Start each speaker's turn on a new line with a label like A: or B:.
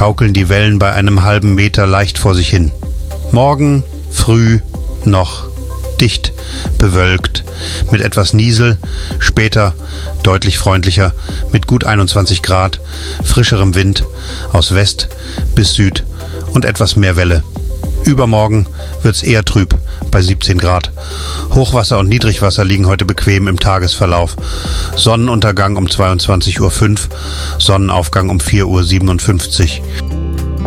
A: schaukeln die Wellen bei einem halben Meter leicht vor sich hin. Morgen früh noch dicht bewölkt, mit etwas Niesel, später deutlich freundlicher, mit gut 21 Grad, frischerem Wind aus West bis Süd und etwas mehr Welle. Übermorgen wird's eher trüb bei 17 Grad. Hochwasser und Niedrigwasser liegen heute bequem im Tagesverlauf. Sonnenuntergang um 22:05 Uhr, Sonnenaufgang um 4:57 Uhr.